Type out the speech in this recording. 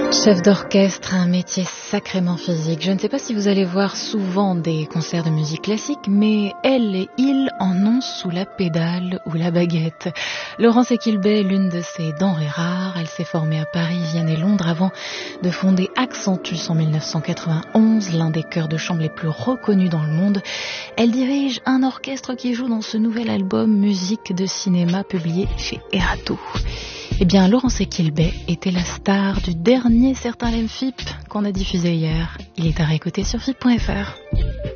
Chef d'orchestre, un métier sacrément physique. Je ne sais pas si vous allez voir souvent des concerts de musique classique, mais elle et il en ont sous la pédale ou la baguette. Laurence Equilbet est l'une de ces denrées rares. Elle s'est formée à Paris, Vienne et Londres avant de fonder Accentus en 1991, l'un des chœurs de chambre les plus reconnus dans le monde. Elle dirige un orchestre qui joue dans ce nouvel album Musique de cinéma publié chez Erato. Eh bien, Laurence Equilbet était la star du dernier Certain Lemme FIP qu'on a diffusé hier. Il est à réécouter sur FIP.fr.